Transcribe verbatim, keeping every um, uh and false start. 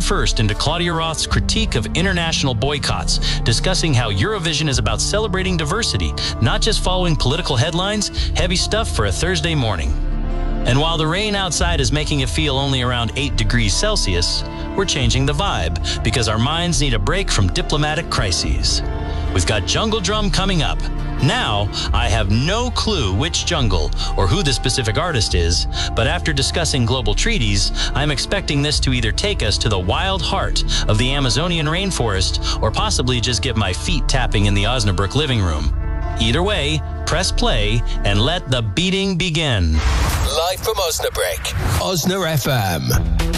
headfirst into Claudia Roth's critique of international boycotts, discussing how Eurovision is about celebrating diversity, not just following political headlines. Heavy stuff for a Thursday morning. And while the rain outside is making it feel only around eight degrees Celsius, we're changing the vibe because our minds need a break from diplomatic crises. We've got Jungle Drum coming up. Now, I have no clue which jungle or who the specific artist is, but after discussing global treaties, I'm expecting this to either take us to the wild heart of the Amazonian rainforest or possibly just get my feet tapping in the Osnabrück living room. Either way, press play and let the beating begin. Live from Osnabrück, Osna F M.